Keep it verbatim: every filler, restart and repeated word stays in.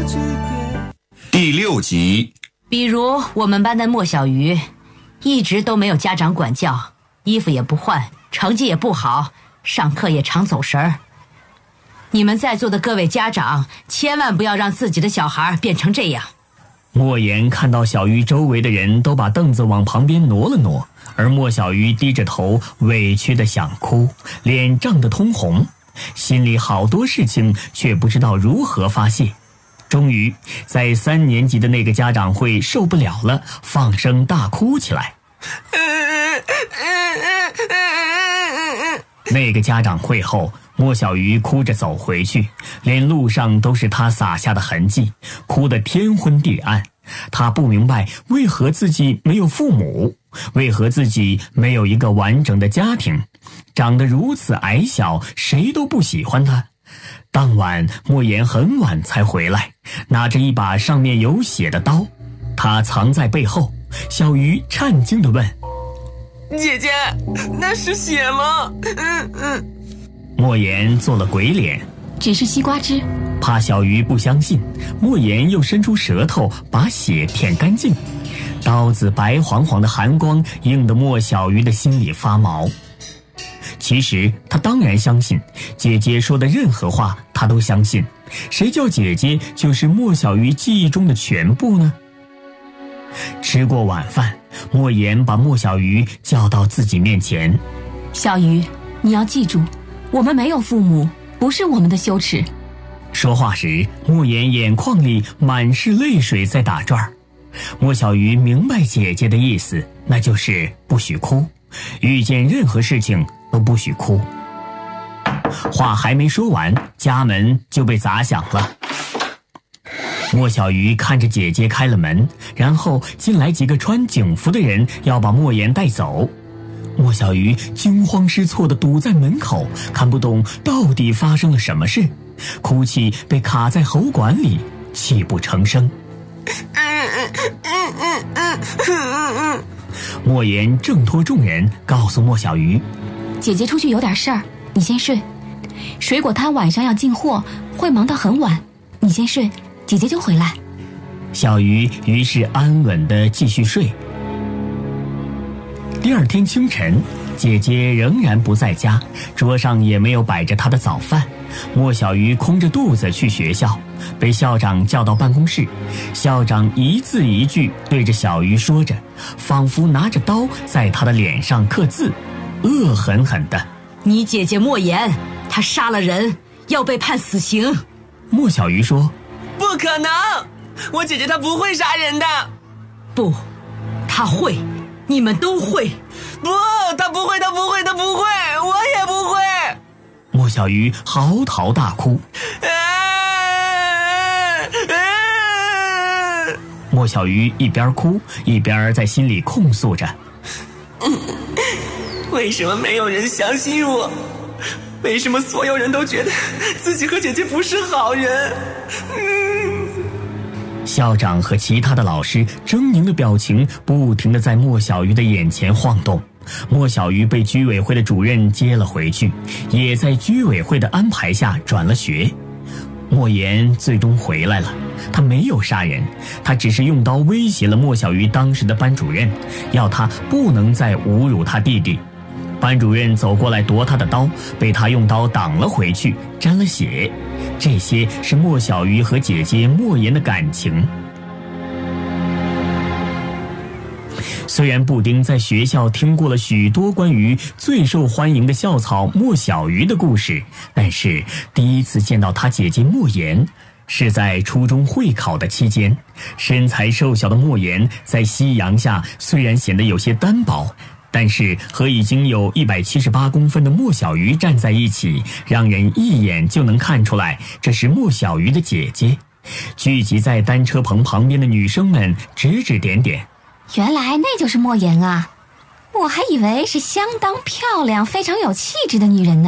第六集。 比如我们班的莫小鱼，一直都没有家长管教，衣服也不换，成绩也不好，上课也常走神儿。你们在座的各位家长，千万不要让自己的小孩变成这样。 莫言看到小鱼周围的人都把凳子往旁边挪了挪，而莫小鱼低着头，委屈的想哭，脸涨得通红，心里好多事情却不知道如何发泄。终于在三年级的那个家长会受不了了，放声大哭起来。那个家长会后，莫小鱼哭着走回去，连路上都是他洒下的痕迹，哭得天昏地暗。他不明白为何自己没有父母，为何自己没有一个完整的家庭，长得如此矮小，谁都不喜欢他。当晚莫言很晚才回来，拿着一把上面有血的刀，他藏在背后。小鱼颤惊地问： 姐姐，那是血吗？嗯嗯。 莫言做了鬼脸， 只是西瓜汁。 怕小鱼不相信，莫言又伸出舌头把血舔干净。刀子白黄黄的寒光映得莫小鱼的心里发毛。其实他当然相信姐姐说的任何话，他都相信。谁叫姐姐就是莫小鱼记忆中的全部呢？吃过晚饭，莫言把莫小鱼叫到自己面前。 小鱼，你要记住，我们没有父母，不是我们的羞耻。 说话时，莫言眼眶里满是泪水在打转。莫小鱼明白姐姐的意思，那就是不许哭，遇见任何事情都不许哭。话还没说完，家门就被砸响了。莫小鱼看着姐姐开了门，然后进来几个穿警服的人要把莫言带走。莫小鱼惊慌失措地堵在门口，看不懂到底发生了什么事，哭泣被卡在喉管里，泣不成声。莫言挣脱众人，告诉莫小鱼： 姐姐出去有点事儿，你先睡。水果摊晚上要进货，会忙到很晚，你先睡，姐姐就回来。 小鱼于是安稳地继续睡。第二天清晨，姐姐仍然不在家，桌上也没有摆着她的早饭。莫小鱼空着肚子去学校，被校长叫到办公室。校长一字一句对着小鱼说着，仿佛拿着刀在她的脸上刻字，恶狠狠的： 你姐姐莫言，她杀了人，要被判死刑。 莫小鱼说： 不可能，我姐姐她不会杀人的。 不，她会，你们都会。 不，她不会，她不会，她不会，我也不会。 莫小鱼嚎啕大哭。莫小鱼一边哭一边在心里控诉着： 为什么没有人相信我？为什么所有人都觉得自己和姐姐不是好人？嗯、 校长和其他的老师狰狞的表情不停地在莫小鱼的眼前晃动。莫小鱼被居委会的主任接了回去，也在居委会的安排下转了学。莫言最终回来了，他没有杀人，他只是用刀威胁了莫小鱼当时的班主任，要他不能再侮辱他弟弟。班主任走过来夺他的刀，被他用刀挡了回去，沾了血。这些是莫小鱼和姐姐莫言的感情。虽然布丁在学校听过了许多关于最受欢迎的校草莫小鱼的故事，但是第一次见到他姐姐莫言是在初中会考的期间。身材瘦小的莫言在夕阳下虽然显得有些单薄，但是和已经有一百七十八公分的莫小鱼站在一起，让人一眼就能看出来这是莫小鱼的姐姐。聚集在单车棚旁边的女生们指指点点： 原来那就是莫言啊，我还以为是相当漂亮非常有气质的女人呢。